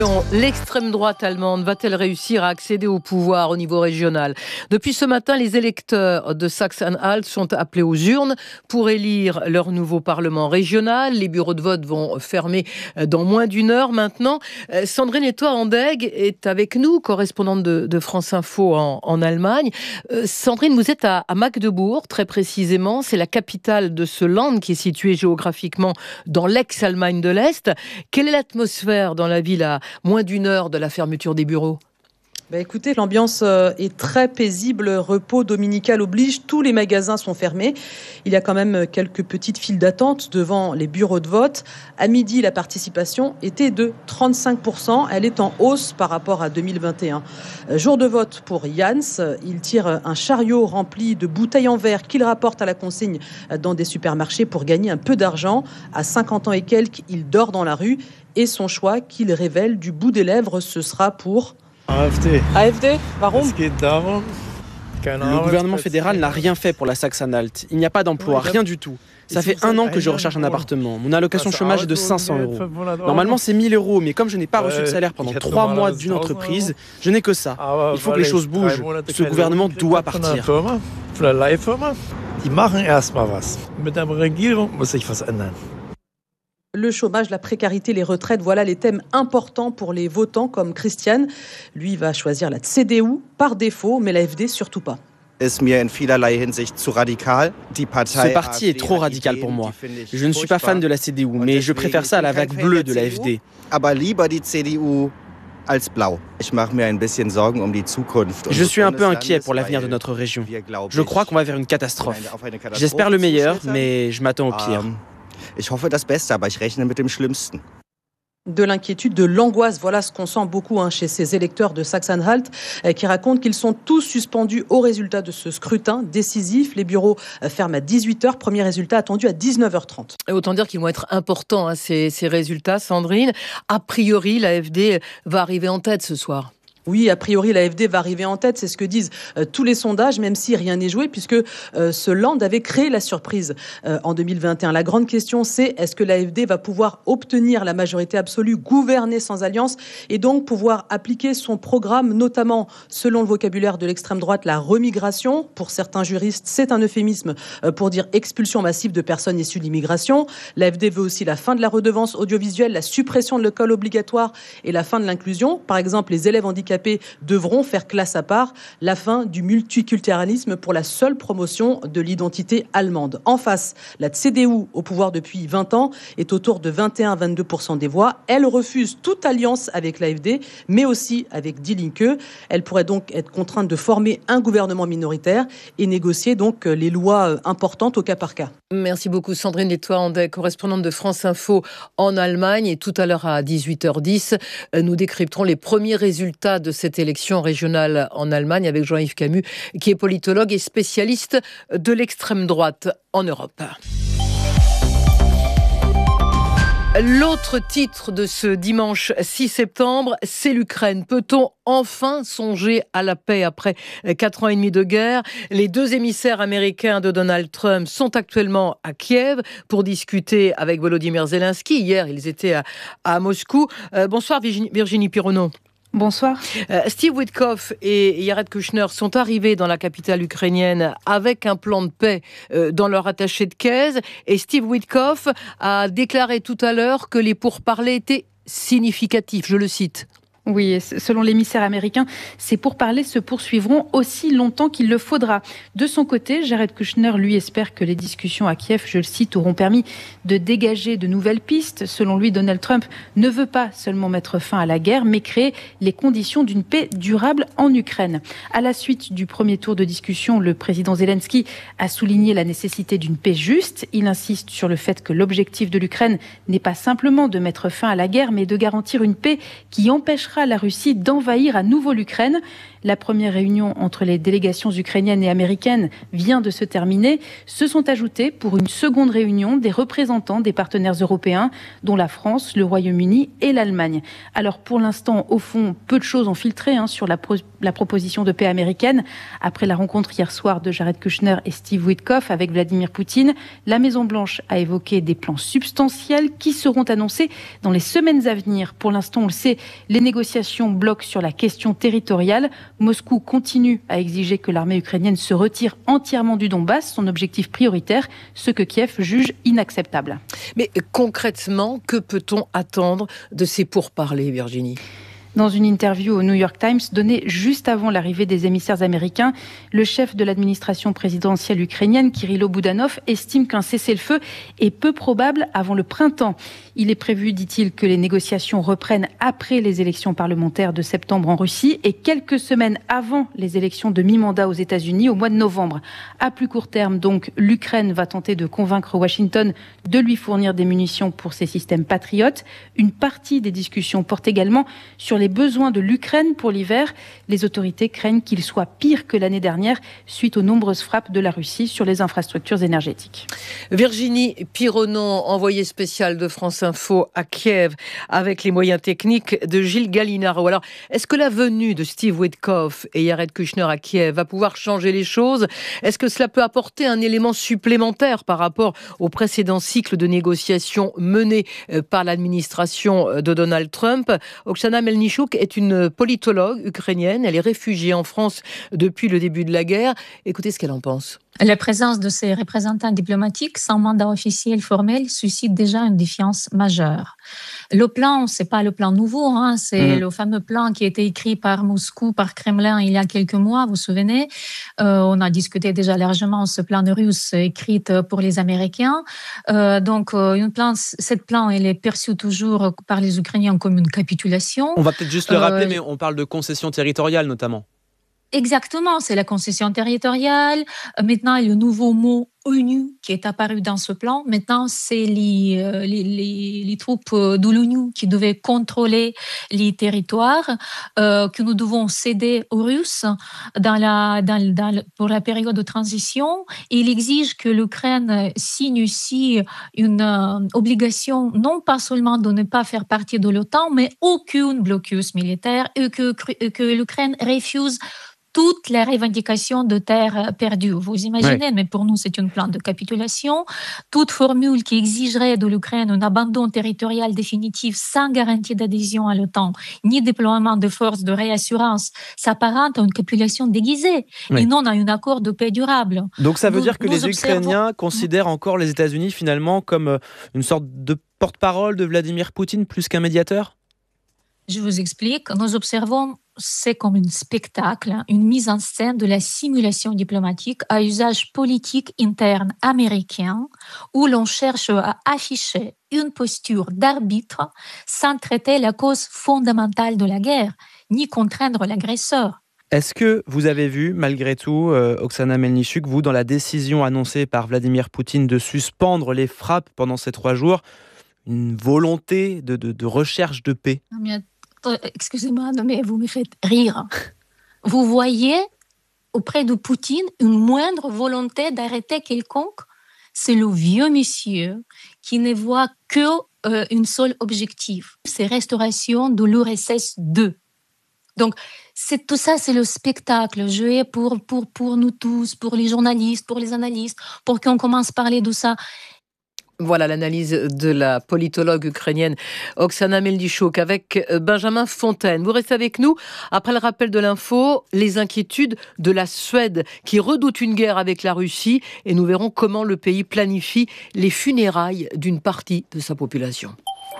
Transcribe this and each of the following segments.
L'extrême droite allemande va-t-elle réussir à accéder au pouvoir au niveau régional ? Depuis ce matin, les électeurs de Sachsen-Anhalt sont appelés aux urnes pour élire leur nouveau parlement régional. Les bureaux de vote vont fermer dans moins d'une heure maintenant. Sandrine Etouard-Andegg est avec nous, correspondante de France Info en Allemagne. Sandrine, vous êtes à Magdebourg, très précisément. C'est la capitale de ce land qui est situé géographiquement dans l'ex-Allemagne de l'Est. Quelle est l'atmosphère dans la ville à moins d'une heure de la fermeture des bureaux? Écoutez, l'ambiance est très paisible, repos dominical oblige, tous les magasins sont fermés. Il y a quand même quelques petites files d'attente devant les bureaux de vote. À midi, la participation était de 35%. Elle est en hausse par rapport à 2021. Jour de vote pour Jans. Il tire un chariot rempli de bouteilles en verre qu'il rapporte à la consigne dans des supermarchés pour gagner un peu d'argent. À 50 ans et quelques, il dort dans la rue et son choix qu'il révèle du bout des lèvres, ce sera pour... AfD. AfD, warum? Le gouvernement fédéral n'a rien fait pour la Sachsen-Anhalt. Il n'y a pas d'emploi, rien du tout. Ça fait 1 an que je recherche un appartement. Mon allocation chômage est de 500 €. Normalement, c'est 1 000 €, mais comme je n'ai pas reçu de salaire pendant 3 mois d'une entreprise, je n'ai que ça. Il faut que les choses bougent. Ce gouvernement doit partir. Le chômage, la précarité, les retraites, voilà les thèmes importants pour les votants comme Christian. Lui va choisir la CDU par défaut, mais la AfD surtout pas. Ce parti est trop radical pour moi. Je ne suis pas fan de la CDU, mais je préfère ça à la vague bleue de la AfD. Je suis un peu inquiet pour l'avenir de notre région. Je crois qu'on va vers une catastrophe. J'espère le meilleur, mais je m'attends au pire. De l'inquiétude, de l'angoisse, voilà ce qu'on sent beaucoup chez ces électeurs de Sachsen-Anhalt qui racontent qu'ils sont tous suspendus au résultat de ce scrutin décisif. Les bureaux ferment à 18h, premier résultat attendu à 19h30. Et autant dire qu'ils vont être importants, ces résultats, Sandrine. A priori, l'AfD va arriver en tête ce soir. Oui, a priori, l'AfD va arriver en tête, c'est ce que disent tous les sondages, même si rien n'est joué, puisque ce land avait créé la surprise en 2021. La grande question, c'est est-ce que l'AfD va pouvoir obtenir la majorité absolue, gouverner sans alliance, et donc pouvoir appliquer son programme, notamment, selon le vocabulaire de l'extrême droite, la remigration. Pour certains juristes, c'est un euphémisme pour dire expulsion massive de personnes issues de l'immigration. L'AfD veut aussi la fin de la redevance audiovisuelle, la suppression de l'école obligatoire et la fin de l'inclusion. Par exemple, les élèves handicapés devront faire classe à part, la fin du multiculturalisme pour la seule promotion de l'identité allemande. En face, la CDU, au pouvoir depuis 20 ans, est autour de 21-22% des voix. Elle refuse toute alliance avec l'AfD, mais aussi avec Die Linke. Elle pourrait donc être contrainte de former un gouvernement minoritaire et négocier donc les lois importantes au cas par cas. Merci beaucoup Sandrine Etouard-Andegg, correspondante de France Info en Allemagne. Et tout à l'heure à 18h10, nous décrypterons les premiers résultats de cette élection régionale en Allemagne avec Jean-Yves Camus, qui est politologue et spécialiste de l'extrême droite en Europe. L'autre titre de ce dimanche 6 septembre, c'est l'Ukraine. Peut-on enfin songer à la paix après 4 ans et demi de guerre ? Les 2 émissaires américains de Donald Trump sont actuellement à Kiev pour discuter avec Volodymyr Zelensky. Hier, ils étaient à Moscou. Bonsoir Virginie Pironneau. Bonsoir. Steve Witkoff et Jared Kushner sont arrivés dans la capitale ukrainienne avec un plan de paix dans leur attaché de caisse. Et Steve Witkoff a déclaré tout à l'heure que les pourparlers étaient significatifs. Je le cite. Oui, selon l'émissaire américain, ces pourparlers se poursuivront aussi longtemps qu'il le faudra. De son côté, Jared Kushner, lui, espère que les discussions à Kiev, je le cite, auront permis de dégager de nouvelles pistes. Selon lui, Donald Trump ne veut pas seulement mettre fin à la guerre, mais créer les conditions d'une paix durable en Ukraine. À la suite du premier tour de discussion, le président Zelensky a souligné la nécessité d'une paix juste. Il insiste sur le fait que l'objectif de l'Ukraine n'est pas simplement de mettre fin à la guerre, mais de garantir une paix qui empêchera empêchera la Russie d'envahir à nouveau l'Ukraine. La première réunion entre les délégations ukrainiennes et américaines vient de se terminer. Se sont ajoutés pour une seconde réunion des représentants des partenaires européens, dont la France, le Royaume-Uni et l'Allemagne. Alors pour l'instant, au fond, peu de choses ont filtré sur la proposition de paix américaine. Après la rencontre hier soir de Jared Kushner et Steve Witkoff avec Vladimir Poutine, la Maison-Blanche a évoqué des plans substantiels qui seront annoncés dans les semaines à venir. Pour l'instant, on le sait, les négociations bloquent sur la question territoriale. Moscou continue à exiger que l'armée ukrainienne se retire entièrement du Donbass, son objectif prioritaire, ce que Kiev juge inacceptable. Mais concrètement, que peut-on attendre de ces pourparlers, Virginie ? Dans une interview au New York Times donnée juste avant l'arrivée des émissaires américains, le chef de l'administration présidentielle ukrainienne, Kirilo Boudanov, estime qu'un cessez-le-feu est peu probable avant le printemps. Il est prévu, dit-il, que les négociations reprennent après les élections parlementaires de septembre en Russie et quelques semaines avant les élections de mi-mandat aux États-Unis au mois de novembre. À plus court terme, donc, l'Ukraine va tenter de convaincre Washington de lui fournir des munitions pour ses systèmes patriotes. Une partie des discussions porte également sur les besoins de l'Ukraine pour l'hiver. Les autorités craignent qu'il soit pire que l'année dernière suite aux nombreuses frappes de la Russie sur les infrastructures énergétiques. Virginie Pironon, envoyée spéciale de France Info à Kiev, avec les moyens techniques de Gilles Gallinaro. Alors, est-ce que la venue de Steve Witkoff et Jared Kushner à Kiev va pouvoir changer les choses ? Est-ce que cela peut apporter un élément supplémentaire par rapport au précédent cycle de négociations mené par l'administration de Donald Trump ? Oksana Melnichuk est une politologue ukrainienne. Elle est réfugiée en France depuis le début de la guerre. Écoutez ce qu'elle en pense. La présence de ces représentants diplomatiques sans mandat officiel formel suscite déjà une défiance majeure. Le plan, c'est pas le plan nouveau, c'est le fameux plan qui a été écrit par Moscou, par Kremlin il y a quelques mois, vous vous souvenez. On a discuté déjà largement ce plan russe écrit pour les Américains. Cette plan, elle est perçue toujours par les Ukrainiens comme une capitulation. On va peut-être juste le rappeler, mais on parle de concession territoriale notamment. Exactement, c'est la concession territoriale. Maintenant, le nouveau mot ONU qui est apparu dans ce plan. Maintenant, c'est les troupes de l'ONU qui devaient contrôler les territoires que nous devons céder aux Russes pour la période de transition. Il exige que l'Ukraine signe aussi une obligation, non pas seulement de ne pas faire partie de l'OTAN, mais aucun blocus militaire et que l'Ukraine refuse toutes les revendications de terres perdues. Vous imaginez, mais pour nous, c'est une plan de capitulation. Toute formule qui exigerait de l'Ukraine un abandon territorial définitif sans garantie d'adhésion à l'OTAN, ni déploiement de forces de réassurance, s'apparente à une capitulation déguisée et non à un accord de paix durable. Donc ça veut dire que les Ukrainiens considèrent encore les États-Unis finalement comme une sorte de porte-parole de Vladimir Poutine plus qu'un médiateur ? Je vous explique. Nous observons c'est comme un spectacle, une mise en scène de la simulation diplomatique à usage politique interne américain où l'on cherche à afficher une posture d'arbitre sans traiter la cause fondamentale de la guerre, ni contraindre l'agresseur. Est-ce que vous avez vu, malgré tout, Oksana Melnichuk, vous, dans la décision annoncée par Vladimir Poutine de suspendre les frappes pendant ces 3 jours, une volonté de recherche de paix ? Excusez-moi, mais vous me faites rire. Vous voyez auprès de Poutine une moindre volonté d'arrêter quelconque ? C'est le vieux monsieur qui ne voit qu'un seul objectif, c'est restauration de l'URSS 2. Donc, tout ça, c'est le spectacle joué pour nous tous, pour les journalistes, pour les analystes, pour qu'on commence à parler de ça. Voilà l'analyse de la politologue ukrainienne Oksana Melnichuk avec Benjamin Fontaine. Vous restez avec nous. Après le rappel de l'info, les inquiétudes de la Suède qui redoute une guerre avec la Russie et nous verrons comment le pays planifie les funérailles d'une partie de sa population.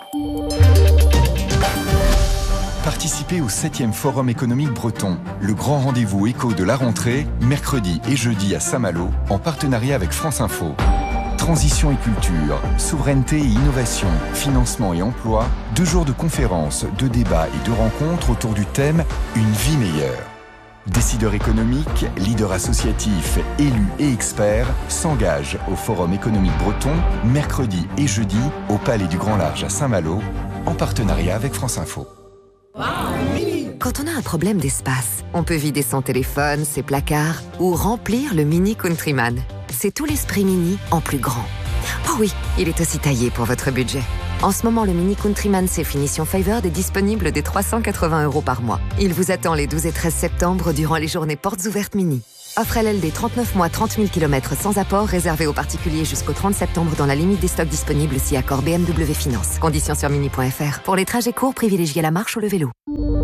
Participez au 7e Forum économique breton, le grand rendez-vous éco de la rentrée, mercredi et jeudi à Saint-Malo, en partenariat avec France Info. Transition et culture, souveraineté et innovation, financement et emploi, 2 jours de conférences, de débats et de rencontres autour du thème « Une vie meilleure ». Décideurs économiques, leaders associatifs, élus et experts s'engagent au Forum économique breton, mercredi et jeudi, au Palais du Grand Large à Saint-Malo, en partenariat avec France Info. Quand on a un problème d'espace, on peut vider son téléphone, ses placards ou remplir le Mini Countryman. C'est tout l'esprit Mini en plus grand. Oh oui, il est aussi taillé pour votre budget. En ce moment, le Mini Countryman Safe Finition Favored est disponible dès 380 € par mois. Il vous attend les 12 et 13 septembre durant les journées portes ouvertes Mini. Offre LLD 39 mois, 30 000 km sans apport, réservé aux particuliers jusqu'au 30 septembre dans la limite des stocks disponibles si accord BMW Finance. Conditions sur mini.fr. Pour les trajets courts, privilégiez la marche ou le vélo.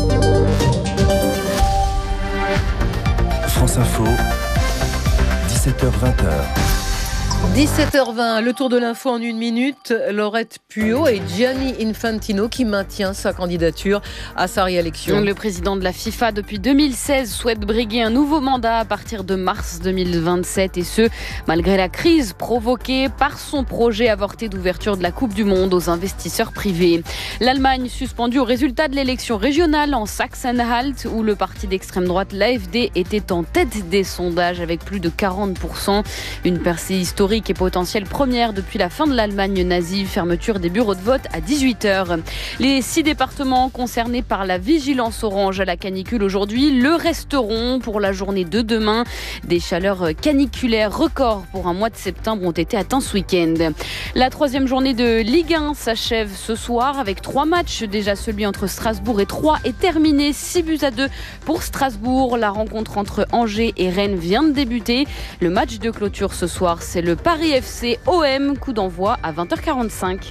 France Info, 17h-20h. 17h20, le tour de l'info en 1 minute. Laurette Puot et Gianni Infantino qui maintient sa candidature à sa réélection. Le président de la FIFA depuis 2016 souhaite briguer un nouveau mandat à partir de mars 2027 et ce, malgré la crise provoquée par son projet avorté d'ouverture de la Coupe du Monde aux investisseurs privés. L'Allemagne suspendue au résultat de l'élection régionale en Sachsen-Anhalt où le parti d'extrême droite, l'AfD, était en tête des sondages avec plus de 40%. Une percée historique et potentielle première depuis la fin de l'Allemagne nazie, fermeture des bureaux de vote à 18h. Les 6 départements concernés par la vigilance orange à la canicule aujourd'hui le resteront pour la journée de demain. Des chaleurs caniculaires records pour un mois de septembre ont été atteints ce week-end. La 3e journée de Ligue 1 s'achève ce soir avec 3 matchs. Déjà celui entre Strasbourg et Troyes est terminé, 6-2 pour Strasbourg. La rencontre entre Angers et Rennes vient de débuter. Le match de clôture ce soir, c'est le Paris FC OM, coup d'envoi à 20h45.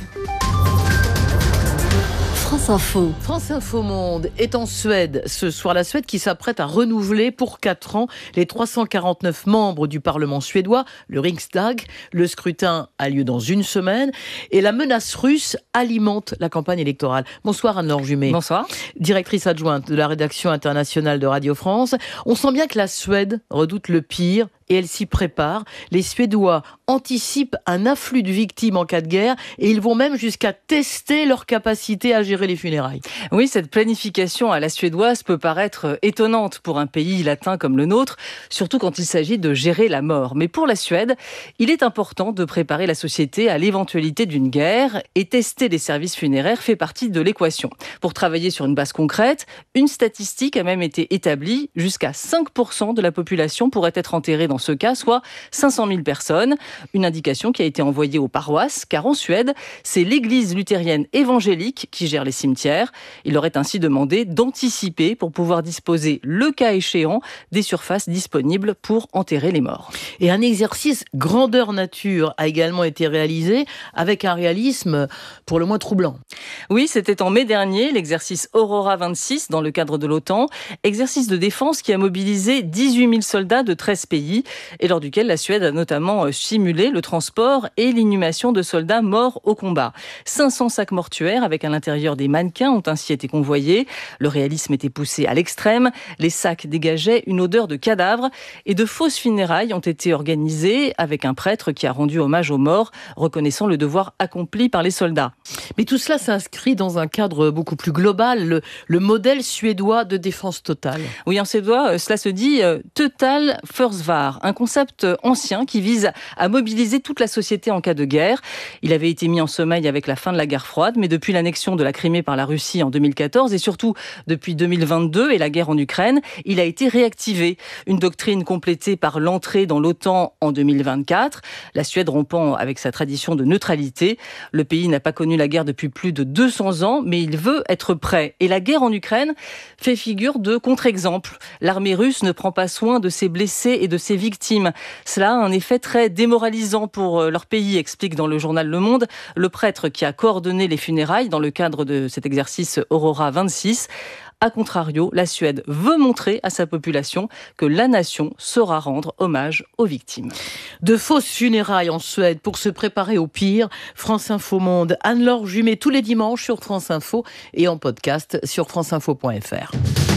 France Info. France Info Monde est en Suède ce soir. La Suède qui s'apprête à renouveler pour 4 ans les 349 membres du Parlement suédois, le Riksdag. Le scrutin a lieu dans 1 semaine et la menace russe alimente la campagne électorale. Bonsoir Anne-Laure Jumet. Bonsoir. Directrice adjointe de la rédaction internationale de Radio France. On sent bien que la Suède redoute le pire et elle s'y prépare. Les Suédois anticipent un afflux de victimes en cas de guerre et ils vont même jusqu'à tester leur capacité à gérer les funérailles. Oui, cette planification à la suédoise peut paraître étonnante pour un pays latin comme le nôtre, surtout quand il s'agit de gérer la mort. Mais pour la Suède, il est important de préparer la société à l'éventualité d'une guerre et tester les services funéraires fait partie de l'équation. Pour travailler sur une base concrète, une statistique a même été établie. Jusqu'à 5% de la population pourrait être enterrée dans ce cas, soit 500 000 personnes. Une indication qui a été envoyée aux paroisses, car en Suède, c'est l'église luthérienne évangélique qui gère les cimetières. Il leur est ainsi demandé d'anticiper pour pouvoir disposer, le cas échéant, des surfaces disponibles pour enterrer les morts. Et un exercice grandeur nature a également été réalisé avec un réalisme pour le moins troublant. Oui, c'était en mai dernier, l'exercice Aurora 26 dans le cadre de l'OTAN. Exercice de défense qui a mobilisé 18 000 soldats de 13 pays et lors duquel la Suède a notamment simulé le transport et l'inhumation de soldats morts au combat. 500 sacs mortuaires avec à l'intérieur des mannequins ont ainsi été convoyés. Le réalisme était poussé à l'extrême. Les sacs dégageaient une odeur de cadavre et de fausses funérailles ont été organisées avec un prêtre qui a rendu hommage aux morts, reconnaissant le devoir accompli par les soldats. Mais tout cela s'inscrit dans un cadre beaucoup plus global, le modèle suédois de défense totale. Oui, en suédois, cela se dit Total Försvar, un concept ancien qui vise à mobiliser toute la société en cas de guerre. Il avait été mis en sommeil avec la fin de la guerre froide, mais depuis l'annexion de la Crimée par la Russie en 2014 et surtout depuis 2022 et la guerre en Ukraine, il a été réactivé. Une doctrine complétée par l'entrée dans l'OTAN en 2024. La Suède rompant avec sa tradition de neutralité. Le pays n'a pas connu la guerre depuis plus de 200 ans, mais il veut être prêt. Et la guerre en Ukraine fait figure de contre-exemple. L'armée russe ne prend pas soin de ses blessés et de ses victimes. Cela a un effet très démoralisant pour leur pays, explique dans le journal Le Monde le prêtre qui a coordonné les funérailles dans le cadre de cet exercice Aurora 26. A contrario, la Suède veut montrer à sa population que la nation saura rendre hommage aux victimes. De fausses funérailles en Suède pour se préparer au pire. France Info Monde. Anne-Laure Jumet tous les dimanches sur France Info et en podcast sur franceinfo.fr.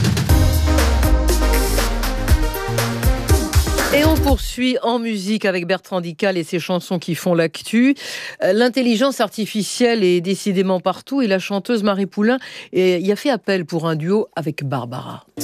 Et on poursuit en musique avec Bertrand Dical et ses chansons qui font l'actu. L'intelligence artificielle est décidément partout et la chanteuse Marie Poulain y a fait appel pour un duo avec Barbara.